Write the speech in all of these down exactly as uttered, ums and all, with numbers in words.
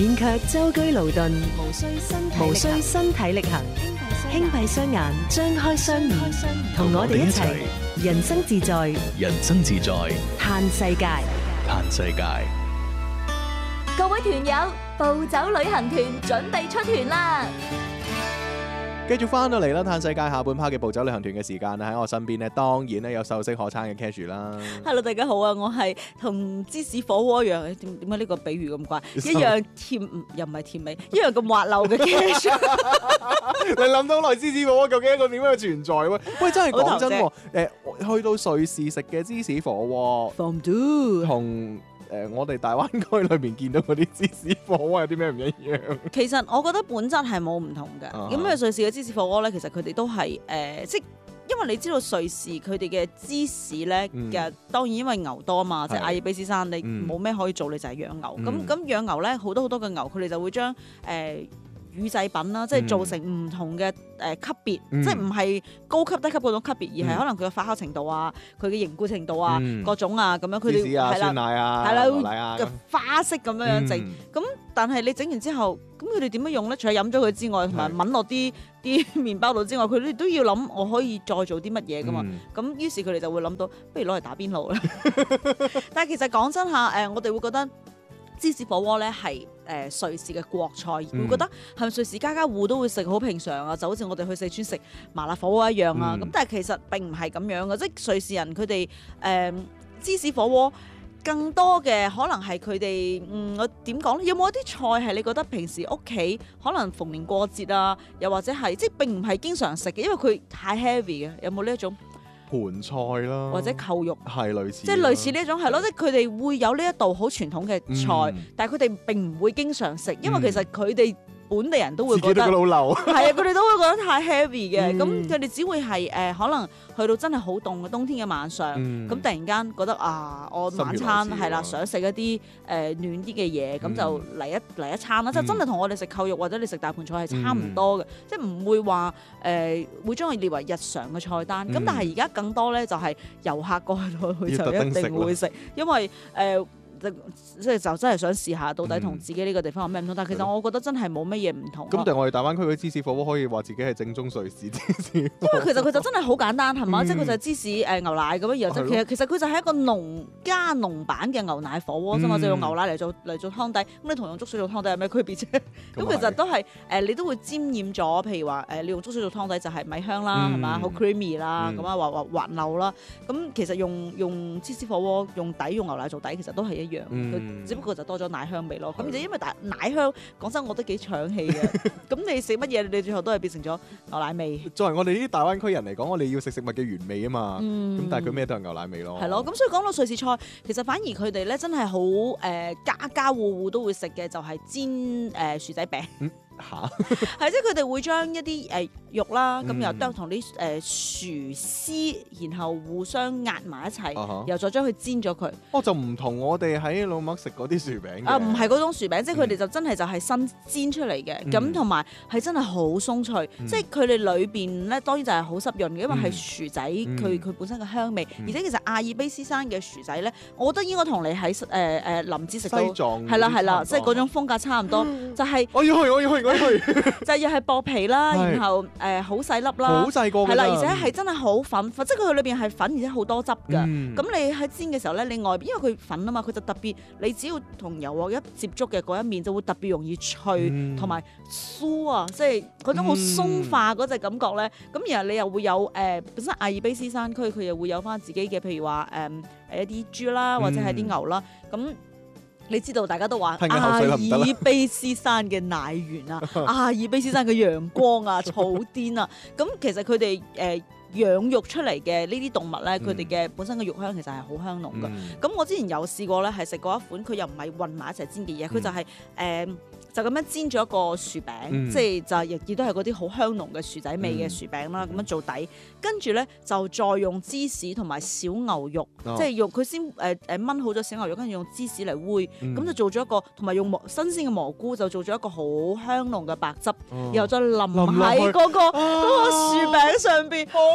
免卻舟車勞頓， 無需身體無需身體力行，輕閉雙眼，張開雙耳，同我哋一齊人生自在， 人生自在， 嘆世界。 嘆世界。 各位團友，暴走旅行團準備出團啦！ 繼續翻到嚟啦，嘆世界下半 part 嘅暴走旅行團嘅時間啦，喺我身邊咧，當然咧有秀色可餐嘅 Cashew 啦。 Hello， 大家好啊！我係同芝士火鍋一樣，點點解呢個比喻咁怪？一樣甜，又唔係甜味，一樣咁滑溜嘅 Cashew。 你諗到來芝士火鍋究竟一個點樣嘅存在喎？喂，真係講真喎，誒，去到瑞士食嘅芝士火鍋 From do 同誒我哋大灣區裏邊見到嗰啲芝士火鍋有啲咩唔一樣？ 其實我覺得本質係冇唔同嘅。咁因為瑞士嘅芝士火鍋咧，其實佢哋都係誒、呃，即係因為你知道瑞士佢哋嘅芝士咧嘅，嗯、當然因為牛多嘛，即係阿爾卑斯山，你冇咩可以做，你就係養牛。咁咁、嗯、養牛咧，好多好多嘅牛，佢哋就會將誒。呃乳製品啦，即係做成唔同嘅誒級別，嗯、即係唔係高級低級嗰種級別，而係可能佢嘅發酵程度啊、佢嘅凝固程度啊、嗯、各種啊咁樣，佢哋係啦，酸奶啊，係啦，嘅花式咁樣樣整。咁、嗯、但係你整完之後，咁佢哋點樣用咧？除咗飲咗佢之外，同埋抿落啲啲麵包度之外，佢哋都要諗我可以再做啲乜嘢噶嘛。咁、嗯、於是佢哋就會諗到，不如攞嚟打邊爐啦。但係其實講真下，誒我哋會覺得芝士火鍋咧係誒瑞士嘅國菜，會、嗯、覺得係咪瑞士家家戶都會食好平常啊？就好似我哋去四川食麻辣火鍋一樣啊！咁、嗯、但係其實並唔係咁樣嘅，即係瑞士人佢哋誒芝士火鍋更多嘅可能係佢哋嗯我點講咧？有冇一啲菜係你覺得平時屋企可能逢年過節啊，又或者係即係並唔係經常食嘅，因為佢太 heavy 嘅，有冇呢一種？ 盤菜啦，或者扣肉， 係類似， 即係類似呢一種係咯，即係佢哋會有呢一道好傳統嘅菜，嗯、但係佢哋並唔會經常食，因為其實佢哋本地人都會覺得老流，係啊，佢哋都會覺得太 heavy 嘅，咁佢哋只會係誒、呃、可能去到真係好凍嘅冬天嘅晚上，咁、嗯、突然間覺得啊，我晚餐係啦，想食一啲誒、呃、暖啲嘅嘢，咁、嗯、就嚟一嚟一餐啦，嗯、就真係同我哋食扣肉或者你食大盤菜係差唔多嘅，嗯、即係唔會話誒、呃、會將佢列為日常嘅菜單，咁、嗯、但係而家更多咧就係遊客過去到去就一定會食，因為誒。呃即係就真係想試下到底同自己呢個地方有咩唔同，嗯、但係其實我覺得真係冇乜嘢唔同。咁但係我哋大灣區嘅芝士火鍋可以話自己係正宗瑞士芝士，因為其實佢就真係好簡單係嘛，嗯、即係佢就係芝士誒、呃、牛奶咁樣，然後其實其實佢就係一個濃加濃版嘅牛奶火鍋啫嘛，就、嗯、用牛奶嚟做嚟做湯底。咁你同用粥水做湯底有咩區別啫？咁其實都係誒、呃，你都會沾染咗，譬如話誒、呃，你用粥水做湯底就係米香啦，係嘛、嗯，好 creamy 啦，咁啊滑滑滑溜啦。咁其實用用芝士火鍋用底用牛奶做底，其實都係一樣。嗯只不過就多咗奶香味咯，咁就因為大奶香，講真我都幾搶氣嘅。咁你食乜嘢，你最後都係變成咗牛奶味。作為我哋呢啲大灣區人嚟講，我哋要食食物嘅原味啊嘛。咁、嗯、但係佢咩都係牛奶味咯。 係咯，咁所以講到瑞士菜，其實反而佢哋咧真係好誒，家家戶戶都會食嘅就係煎誒、呃、薯仔餅。嗯嚇，係即係佢哋會將一啲誒肉啦，咁又剁同啲誒薯絲，然後互相壓埋一齊，uh huh. 又再將佢煎咗佢。 哦，就唔同我哋喺老麥食嗰啲薯餅。 啊，唔係嗰種薯餅，即係佢哋就真係就係新煎出嚟嘅，咁同埋係真係好鬆脆，嗯、即係佢哋裏邊咧當然就係好濕潤嘅，因為係薯仔佢佢、嗯、本身嘅香味，嗯、而且其實阿爾卑斯山嘅薯仔咧，我覺得應該同你喺誒誒林芝食到係啦係啦，即係嗰種風格差唔多，就係、是、 我要去我要去。 就又係薄皮啦，然後誒好細粒啦，好細個係啦，而且係真係好粉，即係佢裏邊係粉，而且好多汁㗎。咁、嗯、你喺煎嘅時候咧，你外邊因為佢粉啊嘛，佢就特別，你只要同油鑊一接觸嘅嗰一面就會特別容易脆，同埋酥啊，即係嗰種好鬆化嗰隻感覺咧。咁、嗯、然後你又會有誒、呃、本身阿爾卑斯山區佢又會有翻自己嘅，譬如話誒誒一啲豬啦，或者係啲牛啦，咁、嗯。你知道大家都話阿爾卑斯山嘅奶源啊，阿爾卑斯山嘅陽光啊，草甸啊，咁其實佢哋誒養育出嚟嘅呢啲動物咧，佢哋嘅本身嘅肉香其實係好香濃㗎。咁、嗯、我之前有試過咧，係食過一款，佢又唔係混埋一齊煎嘅嘢，佢、嗯、就係、是、誒。呃就咁樣煎咗一個薯餅，嗯、即係就亦亦都係嗰啲好香濃嘅薯仔味嘅薯餅啦，咁、嗯、樣做底，跟住咧就再用芝士同埋小牛肉，哦、即係用佢先誒誒燜好咗小牛肉，跟住用芝士嚟煨，咁、嗯、就做咗一個，同埋用蘑新鮮嘅蘑菇就做咗一個好香濃嘅白汁，哦、然後再淋喺嗰、嗰個嗰、哦、個薯餅上邊，好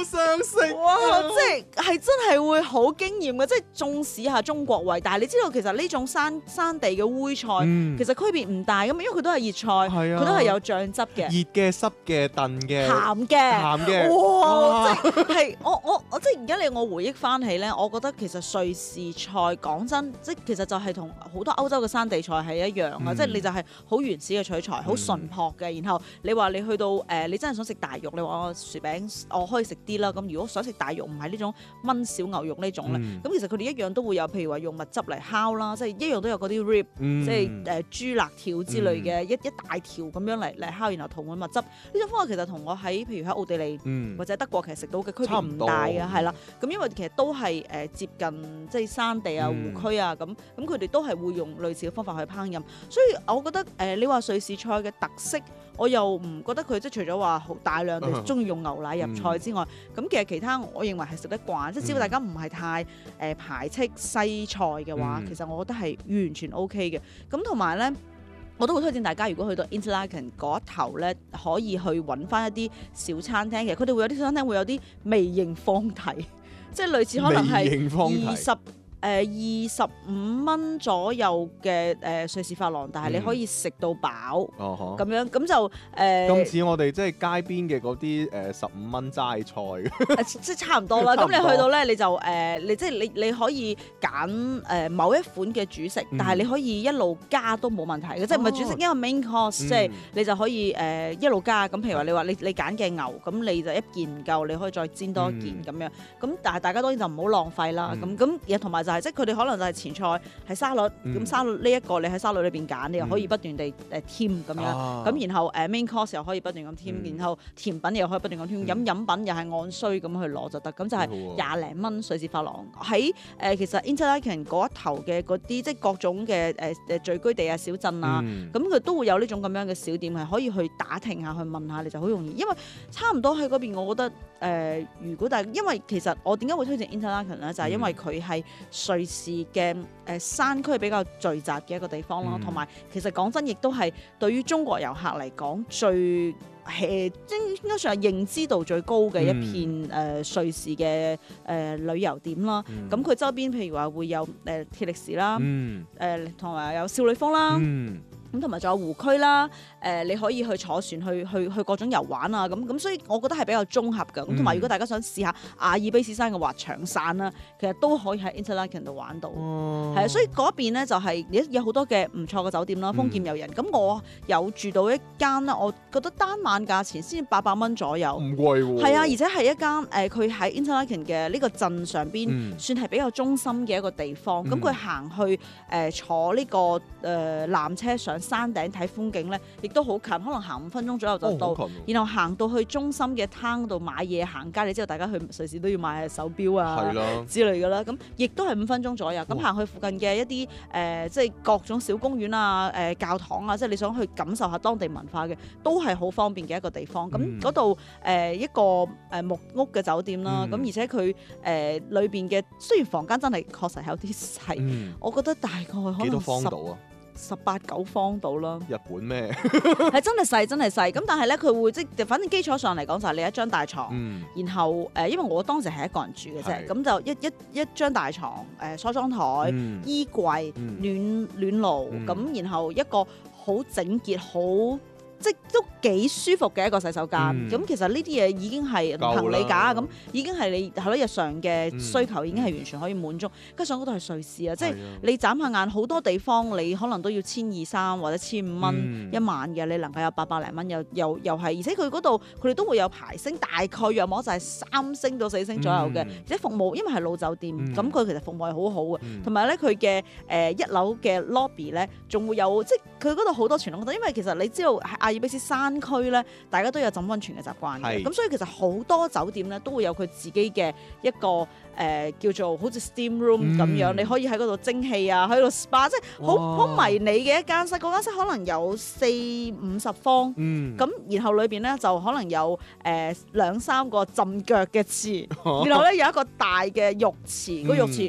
好想食。 哇！即係係真係會好驚豔嘅，即係縱使下中國胃，但係你知道其實呢種山山地嘅煨菜， 嗯其實區別唔大㗎嘛，因為佢都係熱菜， 係啊佢都係有醬汁嘅。 熱嘅、濕嘅、燉嘅、 鹹嘅， 鹹嘅， 哇！即係我我我即係而家你我回憶翻起咧，我覺得其實瑞士菜講真，即係其實就係同好多歐洲嘅山地菜係一樣啊！ 嗯即係你就係好原始嘅取材，好純樸嘅。然後你話你去到誒、呃，你真係想食大肉，你話我薯餅我可以食啲啦。咁如果想食大肉，唔係呢種燜小牛肉呢種咧，咁、 嗯、 其實佢哋一樣都會有，譬如話用蜜汁嚟烤啦，即係一樣都有嗰啲 rib，、 嗯、 即係誒、呃、豬肋條之類嘅、嗯、一一大條咁樣嚟嚟烤，然後塗滿蜜汁。呢種方法其實同我喺譬如喺奧地利、嗯、或者德國其實食到嘅區別唔大嘅，係啦。咁因為其實都係誒、呃、接近即係山地啊、湖區啊咁，咁佢哋都係會用類似嘅方法去烹飪。所以我覺得誒、呃，你話瑞士菜嘅特色，我又唔覺得佢即係除咗話好大量地中意用牛奶入菜之外，咁、嗯、其實其他我認為係食得慣，即係只要大家唔係太誒、呃、排斥西菜嘅話，嗯、其實我覺得係完全 O K 嘅。咁同埋咧，我都會推薦大家，如果去到 Interlaken 嗰一頭咧，可以去揾翻一啲小餐廳嘅，佢哋會有啲小餐廳會有啲微型放題，即係類似可能係二十。誒二十五蚊左右嘅誒、呃、瑞士法郎，但係你可以食到飽，咁、嗯、樣咁就誒。 咁似我哋即係街邊嘅嗰啲誒十五蚊齋菜， 即係差唔多啦。咁你去到咧，你就誒、呃，你即係你你可以揀誒、呃、某一款嘅主食，嗯、但係你可以一路加都冇問題嘅，哦、即係唔係主食，因為 main course、嗯、即係你就可以誒、呃、一路加。咁譬如話你話你你揀嘅牛，咁你就一件唔夠，你可以再煎多一件咁、嗯、樣。咁但係大家當然就唔好浪費啦。咁咁亦同埋就係即係佢哋可能就係前菜係沙律，咁、嗯、沙律呢一個你喺沙律裏邊揀，你又可以不斷地誒添咁樣，咁、啊、然後誒 main course 又可以不斷咁添，嗯、然後甜品又可以不斷咁添，飲、嗯、飲品又係按需咁去攞就得，咁就係廿零蚊瑞士法郎。喺誒、呃、其實 Interlaken 嗰一頭嘅嗰啲即係各種嘅誒誒聚居地啊、小鎮啊，咁佢、嗯、都會有呢種咁樣嘅小店係可以去打聽下去問下，你就好容易，因為差唔多喺嗰邊，我覺得誒、呃、如果大因為其實我點解會推薦 Interlaken 咧，就係、是、因為佢係瑞士嘅誒山區比較聚集嘅一個地方啦，同埋、嗯、其實講真，亦都係對於中國遊客嚟講最係應該算係認知度最高嘅一片誒、嗯呃、瑞士嘅誒、呃、旅遊點啦。咁佢、嗯、周邊譬如話會有誒、呃、鐵力士啦，誒同埋有少女峰啦。嗯咁同埋仲有湖區啦，誒、呃、你可以去坐船去去去各種遊玩啊，咁咁所以我覺得係比較綜合嘅。咁同埋如果大家想試下阿爾卑斯山嘅滑翔傘啦，其實都可以喺 Interlaken 度玩到。係啊、哦，所以嗰邊咧就係有有好多嘅唔錯嘅酒店啦，豐儉由人。咁、嗯、我有住到一間啦，我覺得單晚價錢先八百蚊左右，唔貴喎。係啊，而且係一間誒佢喺 Interlaken 嘅呢個鎮上邊，嗯、算係比較中心嘅一個地方。咁佢行去誒、呃、坐呢、這個誒、呃、纜車上山頂睇風景咧，亦都好近，可能行五分鐘左右就到。哦、然後行到去中心嘅攤度買嘢行街，你知道大家去瑞士都要買手錶啊的之類嘅啦。咁亦都係五分鐘左右。咁行、哦、去附近嘅一啲誒、呃，即係各種小公園啊、誒、呃、教堂啊，即係你想去感受下當地文化嘅，都係好方便嘅一個地方。咁嗰度誒一個誒木屋嘅酒店啦。咁、嗯、而且佢誒裏邊嘅雖然房間真係確實係有啲細，嗯、我覺得大概可能幾多方度啊？十八九方到啦， 日本咩？ 係真係細，真係細。咁但係咧，佢會即係反正基礎上嚟講就係你一張大床，嗯、然後誒、呃，因為我當時係一個人住嘅啫，咁是就一一一張大床，誒、呃、梳妝台、嗯、衣櫃、嗯、暖暖爐，咁、嗯、然後一個好整潔、好即都幾舒服嘅一個洗手間。咁、嗯、其實呢啲嘢已經係行李架咁，已經係你係咯日常嘅需求，已經係完全可以滿足。加上嗰度係瑞士啊，即係你眨下眼好多地方，你可能都要千二三或者千五蚊一晚嘅，你能夠有八百零蚊，又又又係，而且佢嗰度佢哋都會有排星，大概約莫就係三星到四星左右嘅，而且服務因為係老酒店，咁佢其實服務係好好嘅，同埋咧佢嘅誒一樓嘅 lobby 咧，仲會有即係佢嗰度好多傳統，因為其實你知道喺阿爾卑斯山區咧，大家都有浸溫泉嘅習慣嘅，咁是所以其實好多酒店咧都會有佢自己嘅一個誒、呃、叫做好似 steam room 咁樣，嗯、你可以喺嗰度蒸氣啊，喺度 spa，即係好好迷你嘅一間室。嗰間室可能有四五十方，咁、嗯、然後裏邊咧就可能有誒、呃、兩三個浸腳嘅池，哦、然後咧有一個大嘅浴池，個浴池。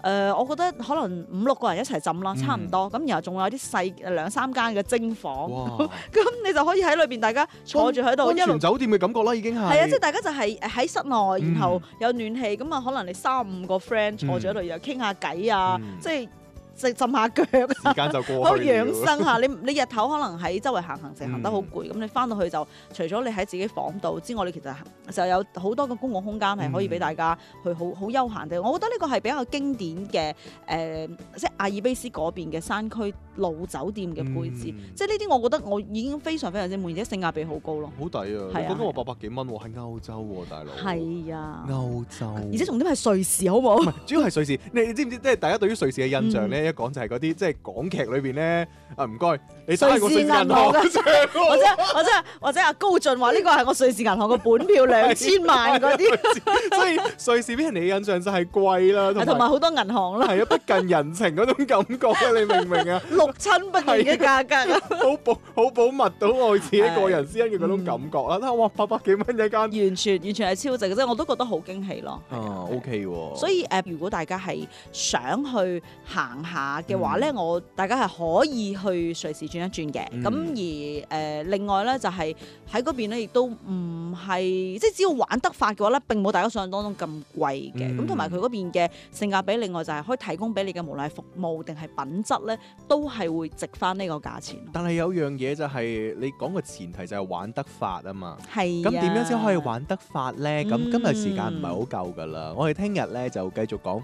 呃，我覺得可能五六個人一齊浸啦，差唔多。咁、嗯、然後仲有啲細兩三間嘅蒸房，咁你就可以喺裏邊大家坐住喺度， 安全酒店嘅感覺啦，已經係。 係啊，即係大家就係喺室內，然後有暖氣，咁啊、嗯、可能你三五個 friend 坐住喺度又傾下偈啊，嗯、即係。即係浸下腳， 時間就過去， 好養生下。你你日頭可能喺周圍行行成行得好攰，咁、嗯、你翻到去就除咗你喺自己房度之外，你其實就有好多個公共空間係可以俾大家去好好休閒地。我覺得呢個係比較經典嘅誒、呃，即係阿爾卑斯嗰邊嘅山區老酒店嘅配置。嗯、即係呢啲，我覺得我已經非常非常之滿意，而且性價比好高咯。 好抵啊！ 係啊， 你講緊我八百幾蚊喎，喺歐洲喎，大佬。 係啊， 歐洲。 而且重點係瑞士，好唔好？ 唔係，主要係瑞士。你你知唔知？即係大家對於瑞士嘅印象咧，嗯、一講就係嗰啲即係港劇裏邊咧。啊，唔該，你打個瑞士銀行嘅，或者或者或者阿高進話呢個係我瑞士銀行嘅本票兩千萬嗰啲， 所以瑞士俾人哋嘅印象就係貴啦， 同埋好多銀行啦， 係啊，不近人情嗰種感覺啊，你明唔明啊？ 六親不認嘅價格啊， 好保好保密到我自己個人私隱嘅嗰種感覺啦。睇下哇，八百幾蚊一間， 完全完全係超值嘅，即係我都覺得好驚喜咯。 啊 OK 喎， 所以誒，如果大家係想去行下嘅話咧，我大家係可以去瑞士轉一轉嘅。咁而誒另外咧就係喺嗰邊咧，亦都唔係即係只要玩得法嘅話咧，並冇大家想象當中咁貴嘅。咁同埋佢嗰邊嘅性價比，另外就係可以提供俾你嘅無論係服務定係品質咧，都係會值翻呢個價錢。 但係有樣嘢就係你講個前提就係玩得法啊嘛。 係。咁點樣先可以玩得法咧？咁今日時間唔係好夠㗎啦，我哋聽日咧就繼續講。